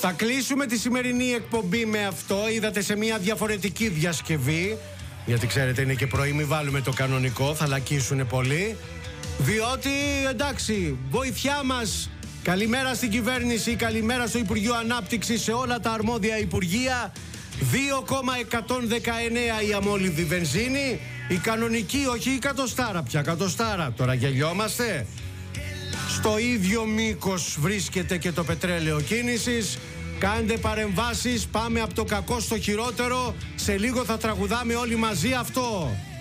Θα κλείσουμε τη σημερινή εκπομπή με αυτό. Είδατε σε μια διαφορετική διασκευή. Γιατί ξέρετε είναι και πρωί, μη βάλουμε το κανονικό, θα λακίσουνε πολύ. Διότι εντάξει, βοήθειά μας. Καλημέρα στην κυβέρνηση, καλημέρα στο Υπουργείο Ανάπτυξης, σε όλα τα αρμόδια υπουργεία. 2,119 η αμόλυβδη βενζίνη. Η κανονική, όχι η κατοστάρα πια, κατοστάρα. Τώρα γελιόμαστε. Στο ίδιο μήκος βρίσκεται και το πετρέλαιο κίνησης. Κάντε παρεμβάσεις, πάμε από το κακό στο χειρότερο. Σε λίγο θα τραγουδάμε όλοι μαζί αυτό.